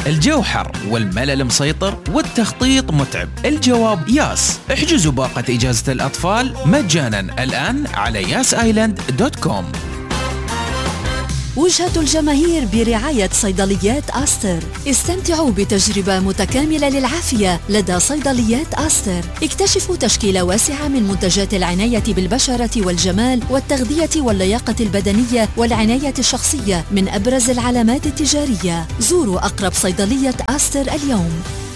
الجو حر والملل مسيطر والتخطيط متعب. الجواب ياس. احجزوا باقة إجازة الأطفال مجانا الآن على yasisland.com. وجهة الجماهير برعاية صيدليات آستر. استمتعوا بتجربة متكاملة للعافية لدى صيدليات آستر. اكتشفوا تشكيلة واسعة من منتجات العناية بالبشرة والجمال والتغذية واللياقة البدنية والعناية الشخصية من أبرز العلامات التجارية. زوروا أقرب صيدلية آستر اليوم.